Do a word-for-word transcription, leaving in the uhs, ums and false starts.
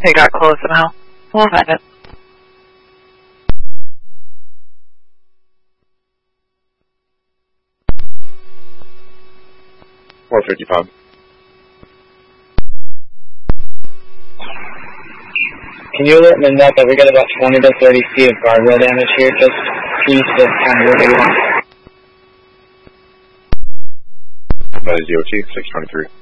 They got close somehow. We'll find it. four fifty-five. Can you alert me know that we got about twenty to thirty feet of guardrail damage here, just east of County Road eighty-one? That is D O T, six twenty-three.